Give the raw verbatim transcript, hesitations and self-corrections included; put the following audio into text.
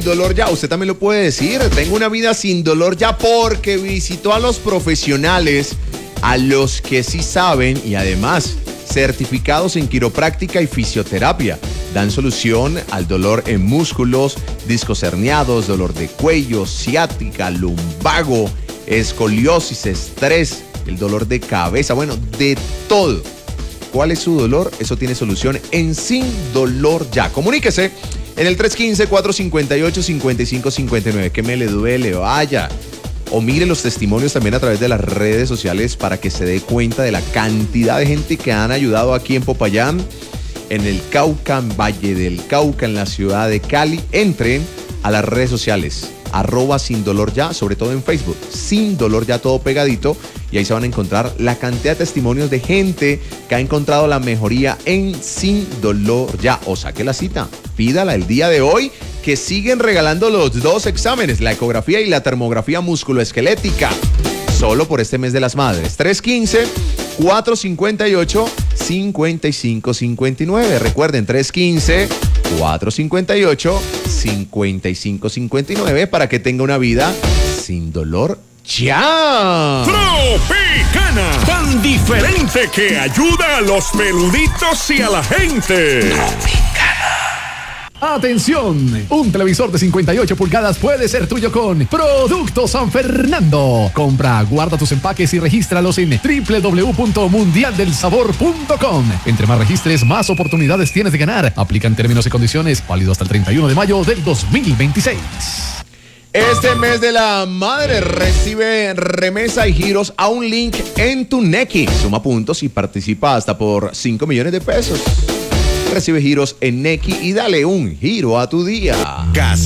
dolor ya. Usted también lo puede decir. Tengo una vida sin dolor ya porque visitó a los profesionales, a los que sí saben y además certificados en quiropráctica y fisioterapia. Dan solución al dolor en músculos, discos herniados, dolor de cuello, ciática, lumbago, escoliosis, estrés, el dolor de cabeza, bueno, de todo. ¿Cuál es su dolor? Eso tiene solución en Sin Dolor Ya. Comuníquese en el tres uno cinco, cuatro cinco ocho, cinco cinco cinco nueve. ¿Qué me le duele? Vaya. O mire los testimonios también a través de las redes sociales para que se dé cuenta de la cantidad de gente que han ayudado aquí en Popayán, en el Cauca, en Valle del Cauca, en la ciudad de Cali. Entren a las redes sociales, arroba Sin Dolor Ya, sobre todo en Facebook, Sin Dolor Ya, todo pegadito, y ahí se van a encontrar la cantidad de testimonios de gente que ha encontrado la mejoría en Sin Dolor Ya. O saque la cita, pídala el día de hoy, que siguen regalando los dos exámenes, la ecografía y la termografía musculoesquelética, solo por este mes de las madres. tres uno cinco, cuatro cinco ocho, cinco cinco cinco nueve. Recuerden, tres uno cinco, cuatro cinco ocho, cinco cinco cinco nueve para que tenga una vida sin dolor ya. Tropicana, tan diferente que ayuda a los peluditos y a la gente. ¡Atención! Un televisor de cincuenta y ocho pulgadas puede ser tuyo con Producto San Fernando. Compra, guarda tus empaques y regístralos en doble u doble u doble u punto mundial del sabor punto com. Entre más registres, más oportunidades tienes de ganar. Aplican términos y condiciones, válido hasta el treinta y uno de mayo del dos mil veintiséis. Este mes de la madre recibe remesa y giros a un link en tu Nequi. Suma puntos y participa hasta por cinco millones de pesos. Recibe giros en Nequi y dale un giro a tu día. Gas.